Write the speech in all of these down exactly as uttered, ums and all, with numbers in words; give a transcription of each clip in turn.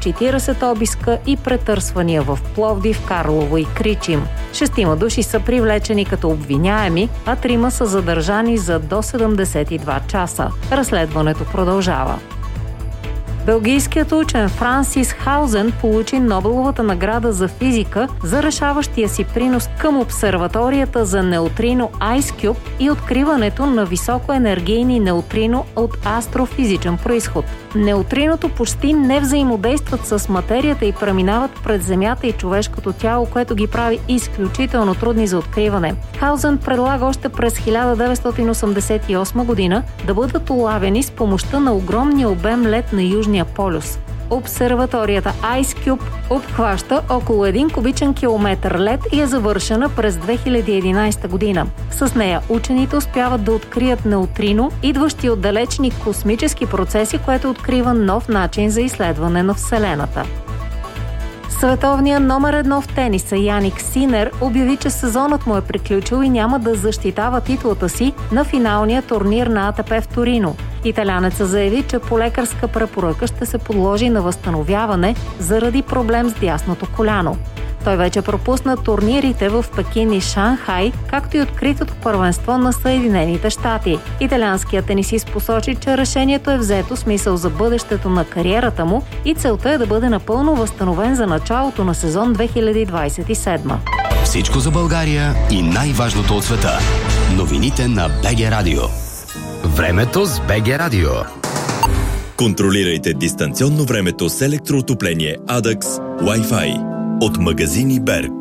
четиридесет обиска и претърсвания в Пловдив, Карлово и Кричим. Шестима души са привлечени като обвиняеми, а трима са задържани за до седемдесет и два часа. Разследването продължава. Белгийският учен Франсис Хаузен получи Нобеловата награда за физика за решаващия си принос към обсерваторията за неутрино IceCube и откриването на високоенергийни неутрино от астрофизичен происход. Неутриното почти не взаимодействат с материята и преминават през Земята и човешкото тяло, което ги прави изключително трудни за откриване. Хаузен предлага още през хиляда деветстотин осемдесет и осма година да бъдат улавяни с помощта на огромния обем лед на Южния полюс. Обсерваторията IceCube обхваща около един кубичен километър лед и е завършена през две хиляди и единадесета година. С нея учените успяват да открият неутрино, идващи от далечни космически процеси, което открива нов начин за изследване на Вселената. Световният номер едно в тениса Яник Синер обяви, че сезонът му е приключил и няма да защитава титлата си на финалния турнир на А Т П в Торино. Италянецът заяви, че по лекарска препоръка ще се подложи на възстановяване заради проблем с дясното коляно. Той вече пропусна турнирите в Пекин и Шанхай, както и откритото първенство на Съединените щати. Италианският тенисист посочи, че решението е взето с мисъл за бъдещето на кариерата му и целта е да бъде напълно възстановен за началото на сезон две хиляди двадесет и седма. Всичко за България и най-важното от света. Новините на Б Г Радио. Времето с Б Г Радио. Контролирайте дистанционно времето с електроотопление Адакс Wi-Fi от магазини Берг.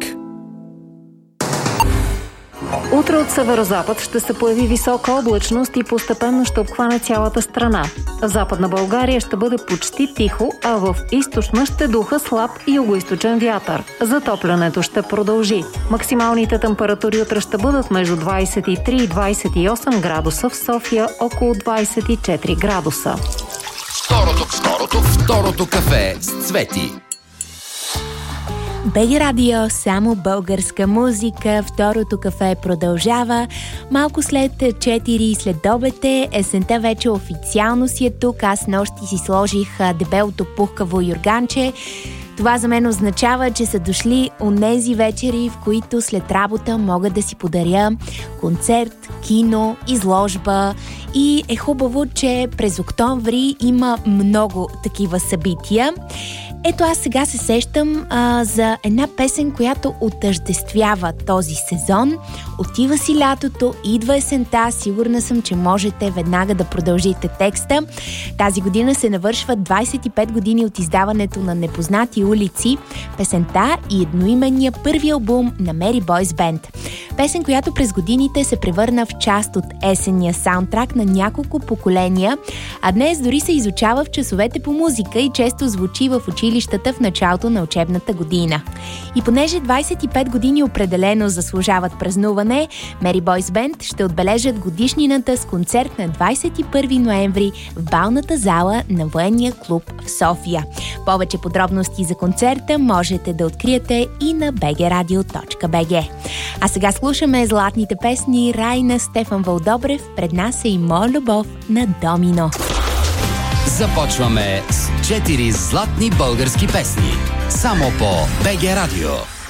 Утре от северозапад ще се появи висока облачност и постепенно ще обхване цялата страна. В Западна България ще бъде почти тихо, а в източна ще духа слаб югоизточен вятър. Затоплянето ще продължи. Максималните температури утре ще бъдат между двадесет и три и двадесет и осем градуса, в София около двадесет и четири градуса. Второто, второто, второто кафе с Цвети. Б Г Радио, само българска музика. Второто кафе продължава. Малко след четири след обед, есента вече официално си е тук. Аз нощи си сложих дебелото пухкаво юрганче. Това за мен означава, че са дошли онези вечери, в които след работа мога да си подаря концерт, кино, изложба. И е хубаво, че през октомври има много такива събития. Ето аз сега се сещам а, за една песен, която отъждествява този сезон. Отива си лятото, идва есента, сигурна съм, че можете веднага да продължите текста. Тази година се навършват двадесет и пет години от издаването на Непознати улици, песента и едноименния първи албум на Мери Бойс Бенд. Песен, която през годините се превърна в част от есенния саундтрак на няколко поколения, а днес дори се изучава в часовете по музика и често звучи в училищата в началото на учебната година. И понеже двадесет и пет години определено заслужават празнуване, Мери Бойс Бенд ще отбележат годишнината с концерт на двадесет и първи ноември в балната зала на Военния клуб в София. Повече подробности за концерта можете да откриете и на би джи радио точка би джи. А сега слушаме златните песни Рай на Стефан Вълдобрев. Пред нас е и Моя любов на Домино. Започваме с четири златни български песни. Само по Б Г Радио.